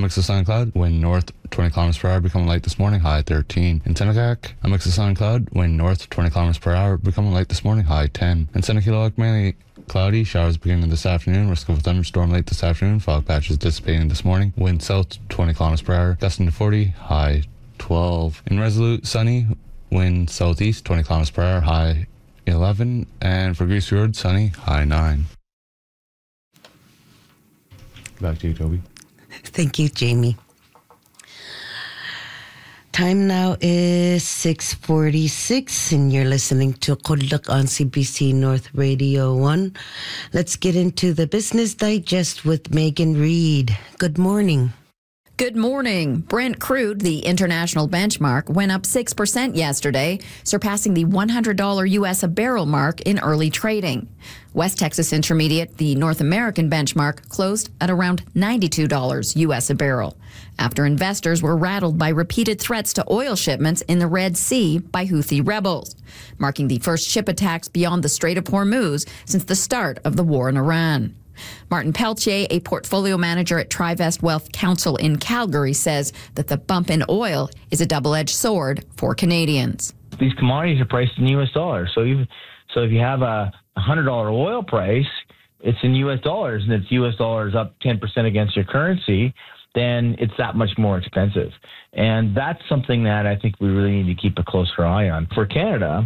mix of sun and cloud, wind north 20 kilometers per hour, becoming light this morning, high 13. In Tennecac, a mix of sun and cloud, wind north 20 kilometers per hour, becoming light this morning, high 10. In Seneca, mainly cloudy, showers beginning this afternoon, risk of a thunderstorm late this afternoon, fog patches dissipating this morning, wind south 20 kilometers per hour, gusting to 40, high 12. In Resolute, sunny, wind southeast 20 kilometers per hour, high 11. And for Grease Fjord, sunny, high 9. Back to you, Toby. Thank you, Jamie. Time now is 6:46, and you're listening to Kudlak on CBC North Radio 1. Let's get into the Business Digest with Megan Reid. Good morning. Good morning. Brent crude, the international benchmark, went up 6% yesterday, surpassing the $100 U.S. a barrel mark in early trading. West Texas Intermediate, the North American benchmark, closed at around $92 U.S. a barrel, after investors were rattled by repeated threats to oil shipments in the Red Sea by Houthi rebels, marking the first ship attacks beyond the Strait of Hormuz since the start of the war in Iran. Martin Peltier, a portfolio manager at Trivest Wealth Council in Calgary, says that the bump in oil is a double-edged sword for Canadians. These commodities are priced in U.S. dollars. So if you have a $100 oil price, it's in U.S. dollars, and it's U.S. dollars up 10% against your currency, then it's that much more expensive. And that's something that I think we really need to keep a closer eye on. For Canada,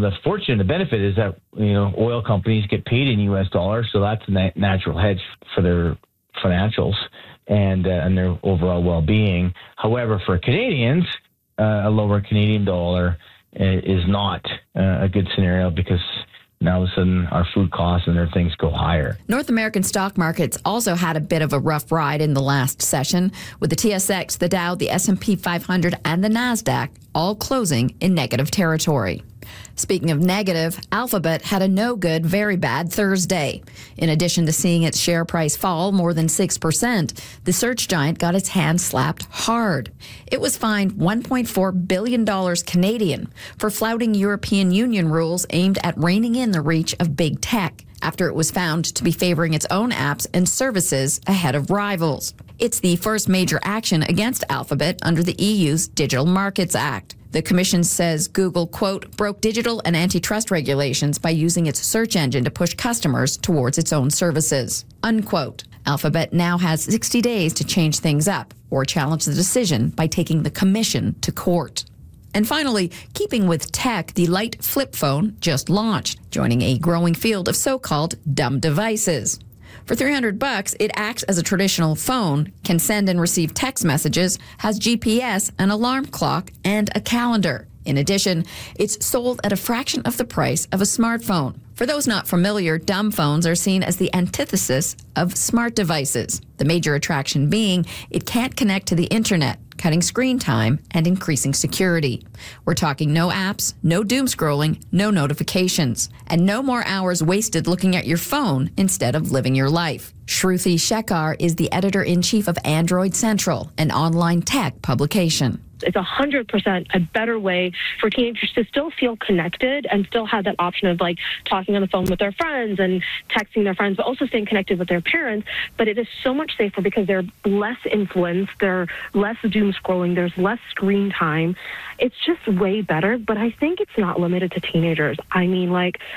the benefit is that, oil companies get paid in U.S. dollars, so that's a natural hedge for their financials and their overall well-being. However, for Canadians, a lower Canadian dollar is not a good scenario, because now all of a sudden our food costs and their things go higher. North American stock markets also had a bit of a rough ride in the last session, with the TSX, the Dow, the S&P 500, and the NASDAQ all closing in negative territory. Speaking of negative, Alphabet had a no-good, very bad Thursday. In addition to seeing its share price fall more than 6%, the search giant got its hand slapped hard. It was fined $1.4 billion Canadian for flouting European Union rules aimed at reining in the reach of big tech, after it was found to be favoring its own apps and services ahead of rivals. It's the first major action against Alphabet under the EU's Digital Markets Act. The Commission says Google, quote, broke digital and antitrust regulations by using its search engine to push customers towards its own services, unquote. Alphabet now has 60 days to change things up or challenge the decision by taking the Commission to court. And finally, keeping with tech, the Light flip phone just launched, joining a growing field of so-called dumb devices. For $300, it acts as a traditional phone, can send and receive text messages, has GPS, an alarm clock, and a calendar. In addition, it's sold at a fraction of the price of a smartphone. For those not familiar, dumb phones are seen as the antithesis of smart devices, the major attraction being it can't connect to the internet, cutting screen time and increasing security. We're talking no apps, no doom scrolling, no notifications, and no more hours wasted looking at your phone instead of living your life. Shruti Shekhar is the editor-in-chief of Android Central, an online tech publication. It's 100% a better way for teenagers to still feel connected and still have that option of talking on the phone with their friends and texting their friends, but also staying connected with their parents. But it is so much safer because they're less influenced, they're less doom scrolling, there's less screen time. It's just way better, but I think it's not limited to teenagers. I mean,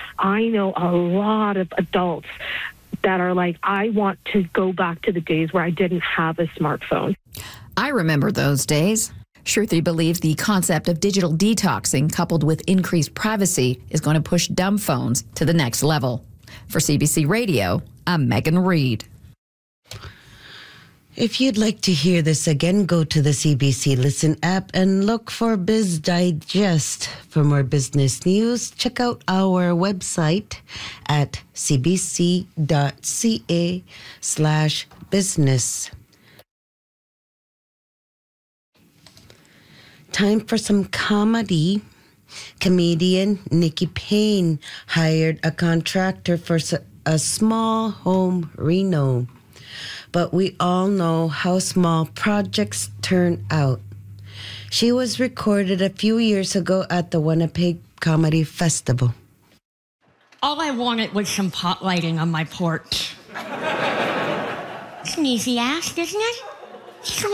I know a lot of adults that are I want to go back to the days where I didn't have a smartphone. I remember those days. Shruti believes the concept of digital detoxing coupled with increased privacy is going to push dumb phones to the next level. For CBC Radio, I'm Megan Reid. If you'd like to hear this again, go to the CBC Listen app and look for Biz Digest. For more business news, check out our website at cbc.ca/business. Time for some comedy. Comedian Nikki Payne hired a contractor for a small home reno. But we all know how small projects turn out. She was recorded a few years ago at the Winnipeg Comedy Festival. All I wanted was some pot lighting on my porch. It's an easy ask, isn't it?